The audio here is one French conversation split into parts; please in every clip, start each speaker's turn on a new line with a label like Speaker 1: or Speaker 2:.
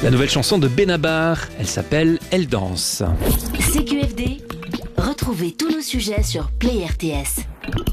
Speaker 1: La nouvelle chanson de Benabar, elle s'appelle Elle danse.
Speaker 2: CQFD, retrouvez tous nos sujets sur Play RTS.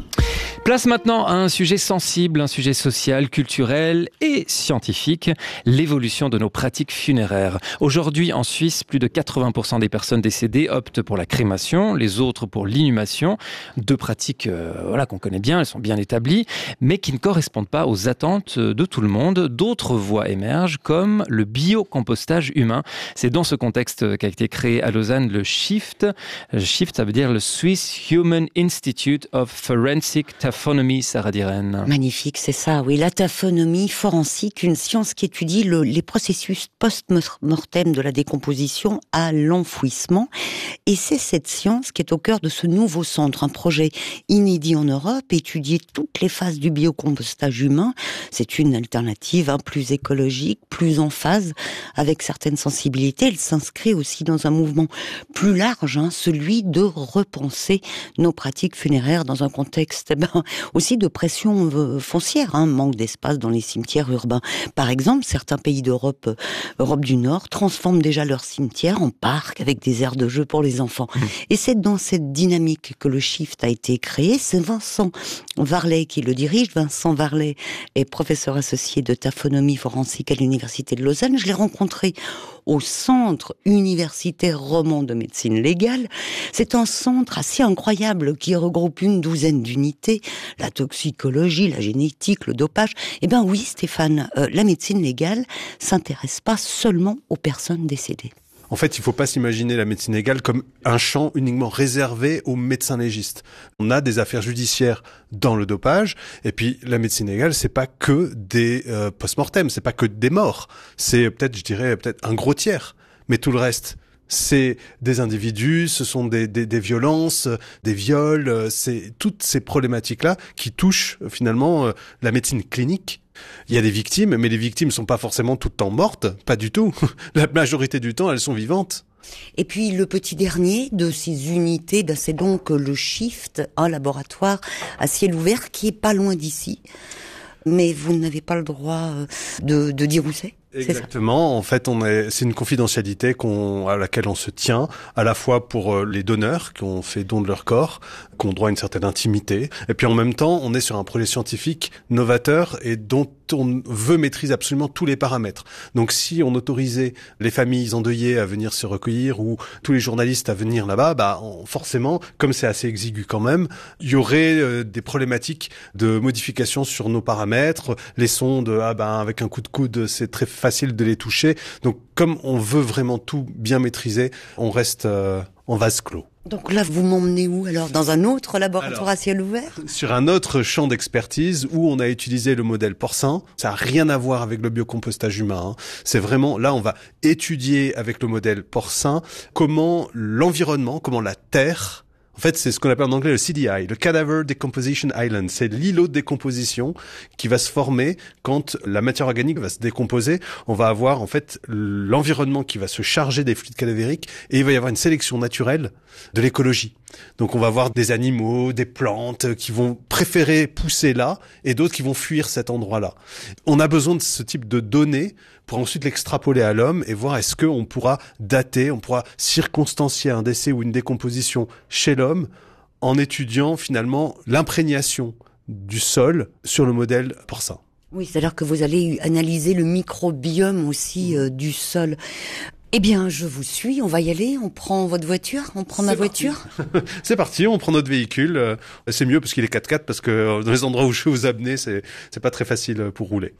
Speaker 1: Place maintenant à un sujet sensible, un sujet social, culturel et scientifique, l'évolution de nos pratiques funéraires. Aujourd'hui, en Suisse, plus de 80% des personnes décédées optent pour la crémation, les autres pour l'inhumation. Deux pratiques qu'on connaît bien, elles sont bien établies, mais qui ne correspondent pas aux attentes de tout le monde. D'autres voies émergent, comme le biocompostage humain. C'est dans ce contexte qu'a été créé à Lausanne le SHIFT. SHIFT, ça veut dire le Swiss Human Institute of Forensic Taphonomy, Sarah Diren.
Speaker 3: Magnifique, c'est ça, oui. La taphonomie forensique, une science qui étudie les processus post-mortem de la décomposition à l'enfouissement. Et c'est cette science qui est au cœur de ce nouveau centre, un projet inédit en Europe, étudier toutes les phases du biocompostage humain. C'est une alternative plus écologique, plus en phase avec certaines sensibilités. Elle s'inscrit aussi dans un mouvement plus large, celui de repenser nos pratiques funéraires dans un contexte aussi de pression foncière, manque d'espace dans les cimetières urbains. Par exemple, certains pays d'Europe, Europe du Nord, transforment déjà leurs cimetières en parcs avec des aires de jeu pour les enfants. Et c'est dans cette dynamique que le SHIFT a été créé. C'est Vincent Varlet qui le dirige. Vincent Varlet est professeur associé de taphonomie forensique à l'Université de Lausanne. Je l'ai rencontré au Centre universitaire roman de médecine légale. C'est un centre assez incroyable qui regroupe une douzaine d'unités, la toxicologie, la génétique, le dopage. Eh bien oui, Stéphane, la médecine légale s'intéresse pas seulement aux personnes décédées.
Speaker 4: En fait, il ne faut pas s'imaginer la médecine légale comme un champ uniquement réservé aux médecins légistes. On a des affaires judiciaires dans le dopage, et puis la médecine légale, c'est pas que des post-mortem, c'est pas que des morts. C'est peut-être un gros tiers, mais tout le reste, c'est des individus, ce sont des violences, des viols, c'est toutes ces problématiques-là qui touchent finalement la médecine clinique. Il y a des victimes, mais les victimes sont pas forcément tout le temps mortes, pas du tout. La majorité du temps, elles sont vivantes.
Speaker 3: Et puis le petit dernier de ces unités, c'est donc le SHIFT, un laboratoire à ciel ouvert qui est pas loin d'ici. Mais vous n'avez pas le droit de dire où c'est.
Speaker 4: Exactement. En fait, c'est une confidentialité à laquelle on se tient, à la fois pour les donneurs qui ont fait don de leur corps, qui ont droit à une certaine intimité, et puis en même temps, on est sur un projet scientifique novateur et dont on veut maîtriser absolument tous les paramètres. Donc, si on autorisait les familles endeuillées à venir se recueillir ou tous les journalistes à venir là-bas, forcément, comme c'est assez exigu quand même, il y aurait des problématiques de modification sur nos paramètres. Les sondes, avec un coup de coude, c'est très facile de les toucher. Donc, comme on veut vraiment tout bien maîtriser, on reste en vase clos.
Speaker 3: Donc là, vous m'emmenez où alors? Dans un autre laboratoire à ciel ouvert?
Speaker 4: Sur un autre champ d'expertise où on a utilisé le modèle porcin. Ça n'a rien à voir avec le biocompostage humain. C'est vraiment, là, on va étudier avec le modèle porcin comment l'environnement, comment la terre. En fait, c'est ce qu'on appelle en anglais le CDI, le Cadaver Decomposition Island. C'est l'îlot de décomposition qui va se former quand la matière organique va se décomposer. On va avoir en fait l'environnement qui va se charger des fluides cadavériques et il va y avoir une sélection naturelle de l'écologie. Donc on va avoir des animaux, des plantes qui vont préférer pousser là et d'autres qui vont fuir cet endroit-là. On a besoin de ce type de données pour ensuite l'extrapoler à l'homme et voir est-ce qu'on pourra dater, on pourra circonstancier un décès ou une décomposition chez l'homme en étudiant finalement l'imprégnation du sol sur le modèle porcin.
Speaker 3: Oui, c'est-à-dire que vous allez analyser le microbiome aussi du sol. Eh bien, je vous suis, on va y aller, on prend votre voiture, on prend ma voiture.
Speaker 4: C'est parti, on prend notre véhicule. C'est mieux parce qu'il est 4x4 parce que dans les endroits où je vais vous amener, c'est pas très facile pour rouler.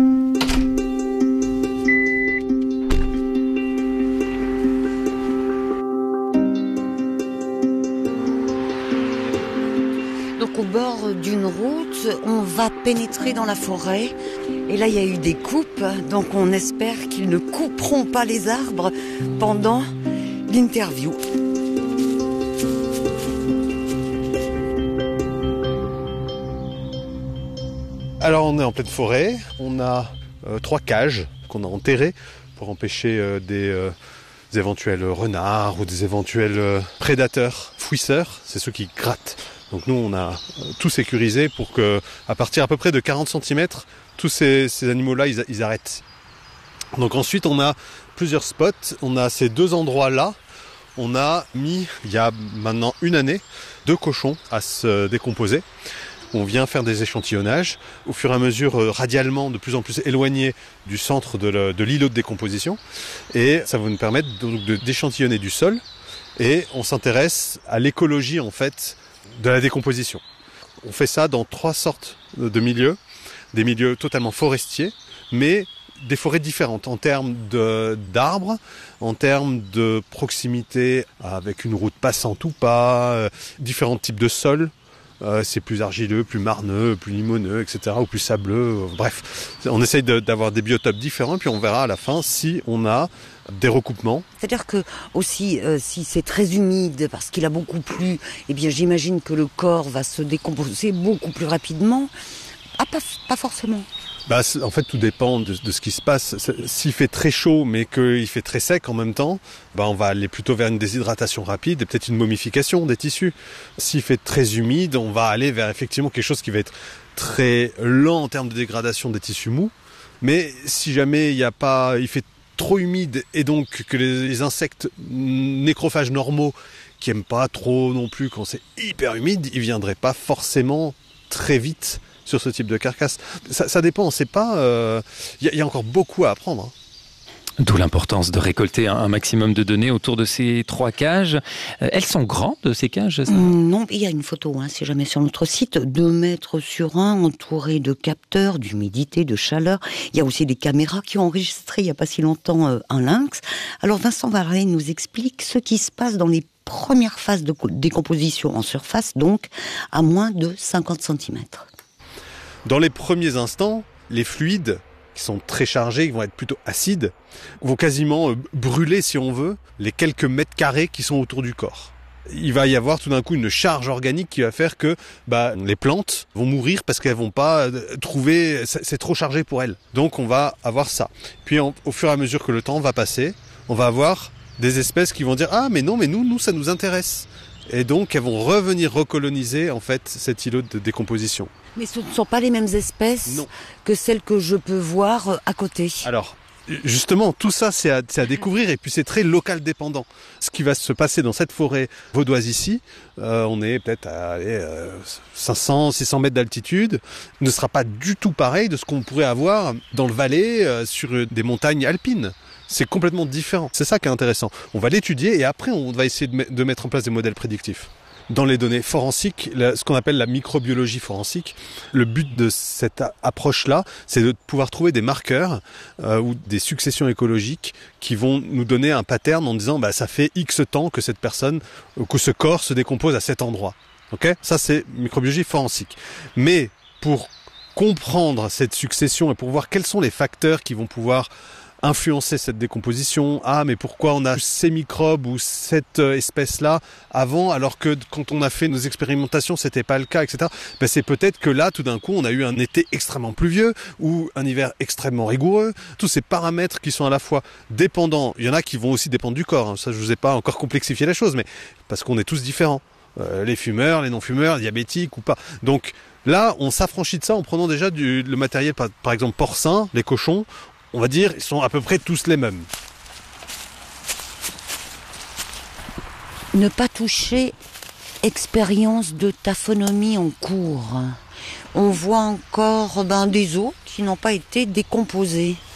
Speaker 3: Donc au bord d'une route, on va pénétrer dans la forêt. Et là, il y a eu des coupes, donc on espère qu'ils ne couperont pas les arbres pendant l'interview.
Speaker 4: Alors, on est en pleine forêt. On a 3 cages qu'on a enterrées pour empêcher des éventuels renards ou des éventuels prédateurs fouisseurs. C'est ceux qui grattent. Donc nous, on a tout sécurisé pour que, à partir à peu près de 40 cm, tous ces animaux-là, ils arrêtent. Donc ensuite, on a plusieurs spots. On a ces 2 endroits-là. On a mis, il y a maintenant 1 année, 2 cochons à se décomposer. On vient faire des échantillonnages, au fur et à mesure radialement de plus en plus éloignés du centre de l'îlot de décomposition. Et ça va nous permettre donc d'échantillonner du sol. Et on s'intéresse à l'écologie en fait de la décomposition. On fait ça dans 3 sortes de milieux. Des milieux totalement forestiers, mais des forêts différentes en termes d'arbres, en termes de proximité avec une route passante ou pas, différents types de sols. C'est plus argileux, plus marneux, plus limoneux, etc. ou plus sableux. Bref, on essaye d'avoir des biotopes différents, puis on verra à la fin si on a des recoupements.
Speaker 3: C'est-à-dire que aussi, si c'est très humide, parce qu'il a beaucoup plu, eh bien j'imagine que le corps va se décomposer beaucoup plus rapidement. Ah, pas forcément.
Speaker 4: En fait, tout dépend de ce qui se passe. S'il fait très chaud, mais qu'il fait très sec en même temps, on va aller plutôt vers une déshydratation rapide et peut-être une momification des tissus. S'il fait très humide, on va aller vers effectivement quelque chose qui va être très lent en termes de dégradation des tissus mous. Mais si jamais il fait trop humide et donc que les insectes nécrophages normaux qui aiment pas trop non plus quand c'est hyper humide, ils viendraient pas forcément très vite sur ce type de carcasse. Ça dépend, c'est pas... y a encore beaucoup à apprendre.
Speaker 1: D'où l'importance de récolter un maximum de données autour de ces 3 cages. Elles sont grandes, ces cages, ça ?
Speaker 3: Non, il y a une photo, si jamais sur notre site, 2 mètres sur 1, entouré de capteurs, d'humidité, de chaleur. Il y a aussi des caméras qui ont enregistré il n'y a pas si longtemps un lynx. Alors Vincent Varlet nous explique ce qui se passe dans les premières phases de décomposition en surface, donc à moins de 50 cm.
Speaker 4: Dans les premiers instants, les fluides qui sont très chargés, qui vont être plutôt acides, vont quasiment brûler, si on veut, les quelques mètres carrés qui sont autour du corps. Il va y avoir tout d'un coup une charge organique qui va faire que les plantes vont mourir parce qu'elles vont pas trouver, c'est trop chargé pour elles. Donc on va avoir ça. Puis au fur et à mesure que le temps va passer, on va avoir des espèces qui vont dire « Ah mais non, mais nous ça nous intéresse ». Et donc elles vont revenir recoloniser en fait cet îlot de décomposition.
Speaker 3: Mais ce ne sont pas les mêmes espèces que celles que je peux voir à côté.
Speaker 4: Alors, justement, tout ça, c'est à découvrir et puis c'est très local dépendant. Ce qui va se passer dans cette forêt vaudoise ici, on est peut-être à 500, 600 mètres d'altitude, ne sera pas du tout pareil de ce qu'on pourrait avoir dans le Valais, sur des montagnes alpines. C'est complètement différent. C'est ça qui est intéressant. On va l'étudier et après, on va essayer de mettre en place des modèles prédictifs. Dans les données forensiques, ce qu'on appelle la microbiologie forensique, le but de cette approche-là, c'est de pouvoir trouver des marqueurs ou des successions écologiques qui vont nous donner un pattern en disant ça fait X temps que cette personne, que ce corps se décompose à cet endroit. Okay ? Ça, c'est microbiologie forensique. Mais pour comprendre cette succession et pour voir quels sont les facteurs qui vont pouvoir influencer cette décomposition. Ah, mais pourquoi on a ces microbes ou cette espèce-là avant, alors que quand on a fait nos expérimentations, c'était pas le cas, etc. C'est peut-être que là, tout d'un coup, on a eu un été extrêmement pluvieux ou un hiver extrêmement rigoureux. Tous ces paramètres qui sont à la fois dépendants, il y en a qui vont aussi dépendre du corps. Ça, je vous ai pas encore complexifié la chose, mais parce qu'on est tous différents. Les fumeurs, les non-fumeurs, diabétiques ou pas. Donc là, on s'affranchit de ça en prenant déjà le matériel, par exemple porcin, les cochons. On va dire, ils sont à peu près tous les mêmes.
Speaker 3: Ne pas toucher, expérience de taphonomie en cours. On voit encore des os qui n'ont pas été décomposés.